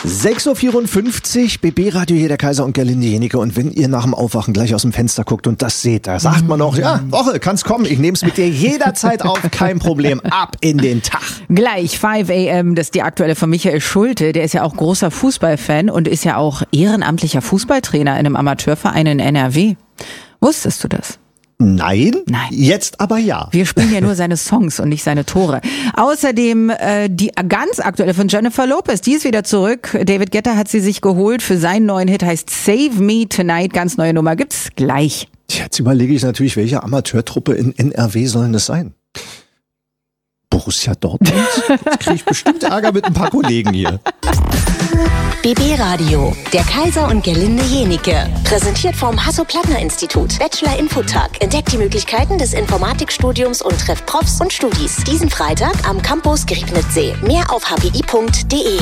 6.54 Uhr, BB-Radio, hier der Kaiser und Gerlinde Jenike. Und wenn ihr nach dem Aufwachen gleich aus dem Fenster guckt und das seht, da sagt man noch, ja, Woche, kann's kommen, ich nehm's mit dir jederzeit auf, kein Problem, ab in den Tag. Gleich 5 a.m., das ist die aktuelle von Michael Schulte, der ist ja auch großer Fußballfan und ist ja auch ehrenamtlicher Fußballtrainer in einem Amateurverein in NRW. Wusstest du das? Nein, jetzt aber ja. Wir spielen ja nur seine Songs und nicht seine Tore. Außerdem die ganz aktuelle von Jennifer Lopez, die ist wieder zurück. David Guetta hat sie sich geholt für seinen neuen Hit, heißt Save Me Tonight. Ganz neue Nummer gibt's gleich. Jetzt überlege ich natürlich, welche Amateurtruppe in NRW sollen das sein? Borussia Dortmund? Jetzt kriege ich bestimmt Ärger mit ein paar Kollegen hier. BB Radio, der Kaiser und Gerlinde Jenike. Präsentiert vom Hasso-Plattner-Institut. Bachelor-Infotag. Entdeckt die Möglichkeiten des Informatikstudiums und trefft Profs und Studis. Diesen Freitag am Campus Griebnitzsee. Mehr auf hpi.de.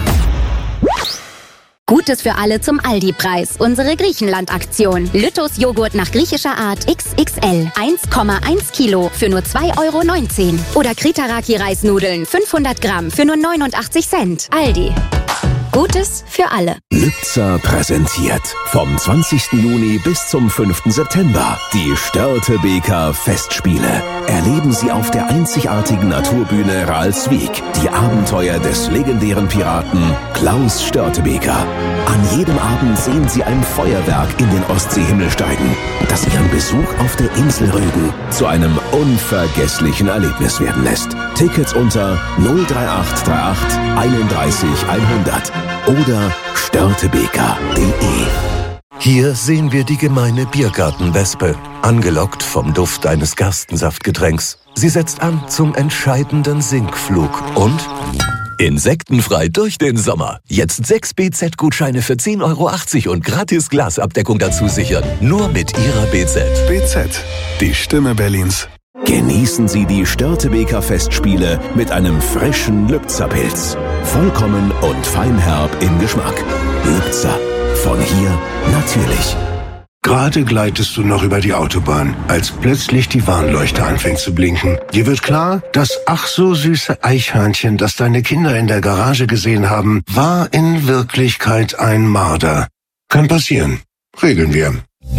Gutes für alle zum Aldi-Preis. Unsere Griechenland-Aktion. Lüttos Joghurt nach griechischer Art XXL. 1,1 Kilo für nur 2,19 €. Oder Kritaraki-Reisnudeln 500 Gramm für nur 89 Cent. Aldi. Gutes für alle. Lübzer präsentiert vom 20. Juni bis zum 5. September die Störtebeker Festspiele. Erleben Sie auf der einzigartigen Naturbühne Ralswiek die Abenteuer des legendären Piraten Klaus Störtebeker. An jedem Abend sehen Sie ein Feuerwerk in den Ostseehimmel steigen, das Ihren Besuch auf der Insel Rügen zu einem unvergesslichen Erlebnis werden lässt. Tickets unter 03838 31 100 oder störtebeker.de. Hier sehen wir die gemeine Biergartenwespe, angelockt vom Duft eines Gerstensaftgetränks. Sie setzt an zum entscheidenden Sinkflug und insektenfrei durch den Sommer. Jetzt 6 BZ-Gutscheine für 10,80 € und gratis Glasabdeckung dazu sichern. Nur mit Ihrer BZ. BZ, die Stimme Berlins. Genießen Sie die Störtebeker Festspiele mit einem frischen Lübzer-Pilz. Vollkommen und feinherb im Geschmack. Lübzer. Von hier natürlich. Gerade gleitest du noch über die Autobahn, als plötzlich die Warnleuchte anfängt zu blinken. Dir wird klar, das ach so süße Eichhörnchen, das deine Kinder in der Garage gesehen haben, war in Wirklichkeit ein Marder. Kann passieren. Regeln wir.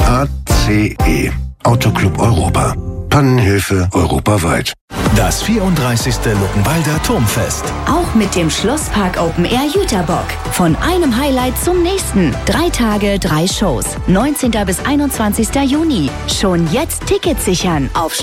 ACE. Autoclub Europa. Pannenhilfe europaweit. Das 34. Luckenwalder Turmfest. Auch mit dem Schlosspark Open Air Jüterbock. Von einem Highlight zum nächsten. 3 Tage, 3 Shows. 19. bis 21. Juni. Schon jetzt Tickets sichern auf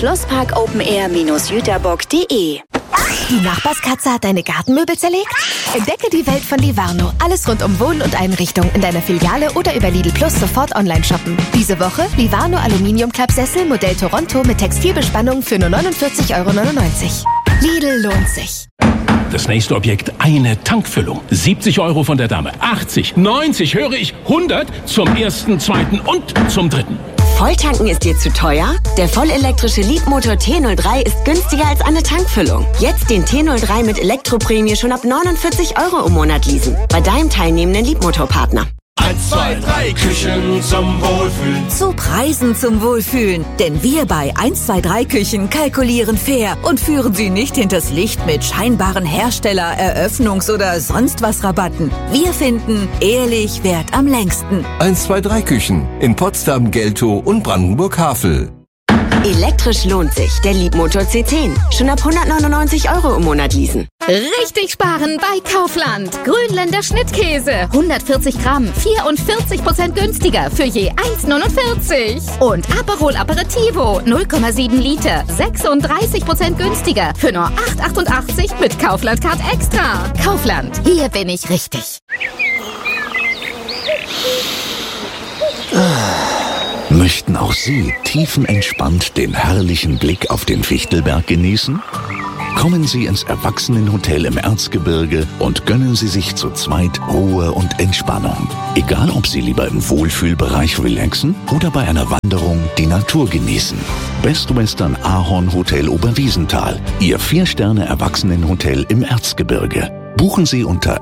schlossparkopenair-jüterbock.de. Die Nachbarskatze hat deine Gartenmöbel zerlegt? Entdecke die Welt von Livarno. Alles rund um Wohnen und Einrichtung in deiner Filiale oder über Lidl Plus sofort online shoppen. Diese Woche Livarno Aluminiumklappsessel Modell Toronto mit Textilbespannung für nur 49,99 €. Lidl lohnt sich. Das nächste Objekt, eine Tankfüllung. 70 € von der Dame. 80, 90, höre ich, 100 zum 1., 2. und zum 3. Volltanken ist dir zu teuer? Der vollelektrische Leapmotor T03 ist günstiger als eine Tankfüllung. Jetzt den T03 mit Elektroprämie schon ab 49 € im Monat leasen. Bei deinem teilnehmenden Leapmotor-Partner. 1, 2, 3 Küchen zum Wohlfühlen. Zu Preisen zum Wohlfühlen. Denn wir bei 1, 2, 3 Küchen kalkulieren fair und führen Sie nicht hinters Licht mit scheinbaren Hersteller-, Eröffnungs- oder sonst was Rabatten. Wir finden, ehrlich währt am längsten. 1, 2, 3 Küchen in Potsdam, Geltow und Brandenburg-Havel. Elektrisch lohnt sich. Der Leapmotor C10. Schon ab 199 € im Monat leasen. Richtig sparen bei Kaufland. Grünländer Schnittkäse. 140 Gramm. 44% günstiger für je 1,49. Und Aperol Aperitivo. 0,7 Liter. 36% günstiger für nur 8,88 mit Kaufland Card Extra. Kaufland. Hier bin ich richtig. Möchten auch Sie tiefenentspannt den herrlichen Blick auf den Fichtelberg genießen? Kommen Sie ins Erwachsenenhotel im Erzgebirge und gönnen Sie sich zu zweit Ruhe und Entspannung. Egal, ob Sie lieber im Wohlfühlbereich relaxen oder bei einer Wanderung die Natur genießen. Best Western Ahorn Hotel Oberwiesenthal, Ihr 4-Sterne-Erwachsenenhotel im Erzgebirge. Buchen Sie unter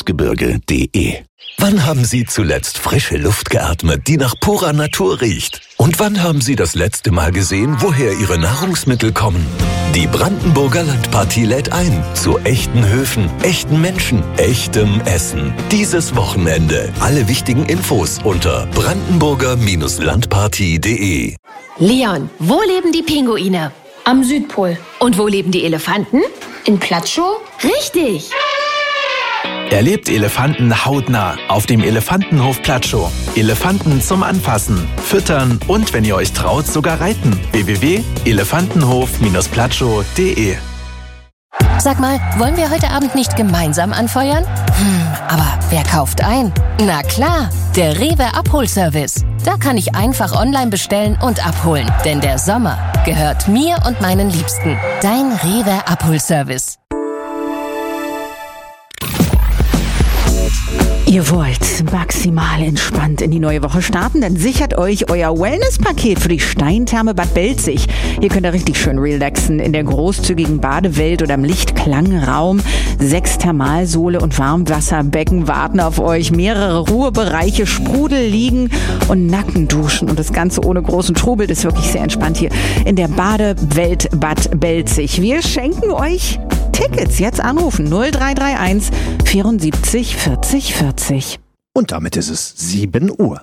erwachsenenhotel-erzgebirge.de. Wann haben Sie zuletzt frische Luft geatmet, die nach purer Natur riecht? Und wann haben Sie das letzte Mal gesehen, woher Ihre Nahrungsmittel kommen? Die Brandenburger Landpartie lädt ein zu echten Höfen, echten Menschen, echtem Essen. Dieses Wochenende. Alle wichtigen Infos unter brandenburger-landpartie.de. Leon, wo leben die Pinguine? Am Südpol. Und wo leben die Elefanten? In Platschow? Richtig! Erlebt Elefanten hautnah auf dem Elefantenhof Platschow. Elefanten zum Anfassen, Füttern und, wenn ihr euch traut, sogar reiten. www.elefantenhof-platschow.de. Sag mal, wollen wir heute Abend nicht gemeinsam anfeuern? Aber wer kauft ein? Na klar, der Rewe Abholservice. Da kann ich einfach online bestellen und abholen. Denn der Sommer gehört mir und meinen Liebsten. Dein Rewe Abholservice. Ihr wollt maximal entspannt in die neue Woche starten? Dann sichert euch euer Wellness-Paket für die Steintherme Bad Belzig. Hier könnt ihr richtig schön relaxen in der großzügigen Badewelt oder im Lichtklangraum. 6 Thermalsohle und Warmwasserbecken warten auf euch. Mehrere Ruhebereiche, Sprudelliegen und Nackenduschen. Und das Ganze ohne großen Trubel. Das ist wirklich sehr entspannt hier in der Badewelt Bad Belzig. Wir schenken euch Tickets. Jetzt anrufen 0331 74 40 40. Und damit ist es 7 Uhr.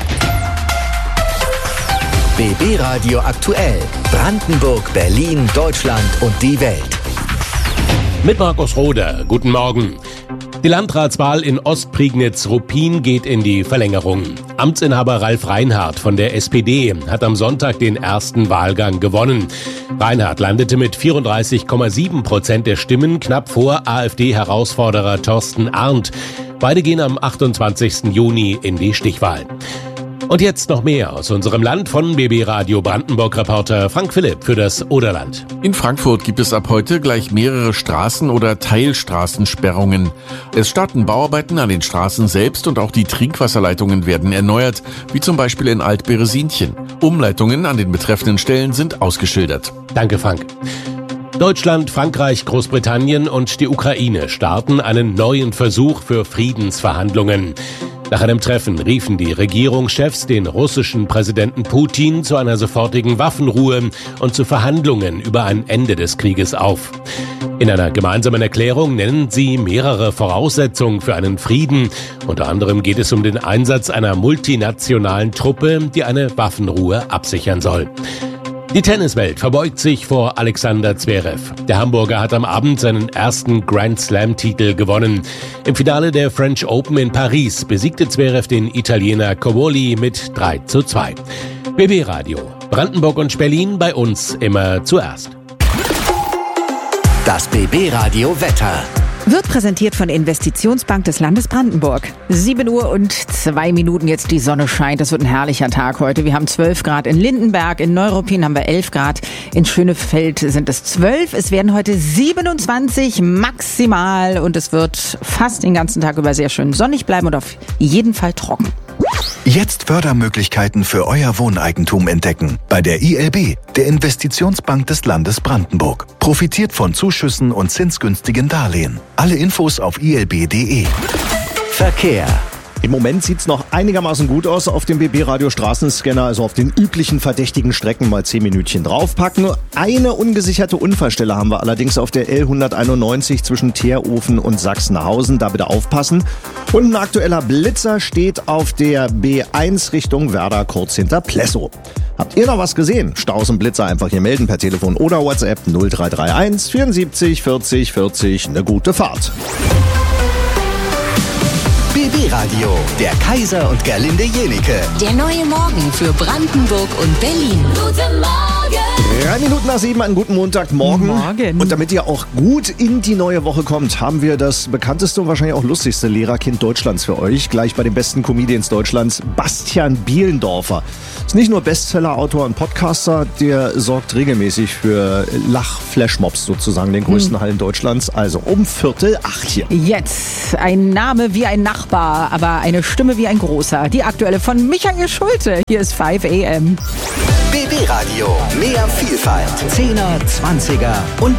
BB Radio aktuell. Brandenburg, Berlin, Deutschland und die Welt. Mit Markus Roder. Guten Morgen. Die Landratswahl in Ostprignitz-Ruppin geht in die Verlängerung. Amtsinhaber Ralf Reinhardt von der SPD hat am Sonntag den ersten Wahlgang gewonnen. Reinhardt landete mit 34,7% der Stimmen knapp vor AfD-Herausforderer Thorsten Arndt. Beide gehen am 28. Juni in die Stichwahl. Und jetzt noch mehr aus unserem Land von BB Radio Brandenburg-Reporter Frank Philipp für das Oderland. In Frankfurt gibt es ab heute gleich mehrere Straßen- oder Teilstraßensperrungen. Es starten Bauarbeiten an den Straßen selbst und auch die Trinkwasserleitungen werden erneuert, wie zum Beispiel in Alt-Beresinchen. Umleitungen an den betreffenden Stellen sind ausgeschildert. Danke, Frank. Deutschland, Frankreich, Großbritannien und die Ukraine starten einen neuen Versuch für Friedensverhandlungen. Nach einem Treffen riefen die Regierungschefs den russischen Präsidenten Putin zu einer sofortigen Waffenruhe und zu Verhandlungen über ein Ende des Krieges auf. In einer gemeinsamen Erklärung nennen sie mehrere Voraussetzungen für einen Frieden. Unter anderem geht es um den Einsatz einer multinationalen Truppe, die eine Waffenruhe absichern soll. Die Tenniswelt verbeugt sich vor Alexander Zverev. Der Hamburger hat am Abend seinen ersten Grand-Slam-Titel gewonnen. Im Finale der French Open in Paris besiegte Zverev den Italiener Covoli mit 3:2. BB Radio. Brandenburg und Berlin bei uns immer zuerst. Das BB Radio Wetter. Wird präsentiert von der Investitionsbank des Landes Brandenburg. 7 Uhr und 2 Minuten jetzt, die Sonne scheint. Das wird ein herrlicher Tag heute. Wir haben 12 Grad in Lindenberg, in Neuruppin haben wir 11 Grad, in Schönefeld sind es 12. Es werden heute 27 maximal und es wird fast den ganzen Tag über sehr schön sonnig bleiben und auf jeden Fall trocken. Jetzt Fördermöglichkeiten für euer Wohneigentum entdecken. Bei der ILB, der Investitionsbank des Landes Brandenburg. Profitiert von Zuschüssen und zinsgünstigen Darlehen. Alle Infos auf ilb.de. Verkehr. Im Moment sieht's noch einigermaßen gut aus auf dem BB-Radio Straßenscanner, also auf den üblichen verdächtigen Strecken mal 10 Minütchen draufpacken. Eine ungesicherte Unfallstelle haben wir allerdings auf der L191 zwischen Teerofen und Sachsenhausen. Da bitte aufpassen. Und ein aktueller Blitzer steht auf der B1 Richtung Werder, kurz hinter Plessow. Habt ihr noch was gesehen? Staus und Blitzer einfach hier melden per Telefon oder WhatsApp 0331 74 40 40. Eine gute Fahrt. BB Radio, der Kaiser und Gerlinde Jenike. Der neue Morgen für Brandenburg und Berlin. Guten Morgen! 3 Minuten nach 7, einen guten Montagmorgen. Morgen. Und damit ihr auch gut in die neue Woche kommt, haben wir das bekannteste und wahrscheinlich auch lustigste Lehrerkind Deutschlands für euch. Gleich bei den besten Comedians Deutschlands, Bastian Bielendorfer. Ist nicht nur Bestseller-Autor und Podcaster, der sorgt regelmäßig für Lach-Flashmobs sozusagen, den größten Hallen Deutschlands. Also um 7:45 hier. Jetzt ein Name wie ein Nachbar, aber eine Stimme wie ein großer. Die aktuelle von Michael Schulte. Hier ist 5 AM. BB Radio, mehr Vielfalt. 10er, 20er und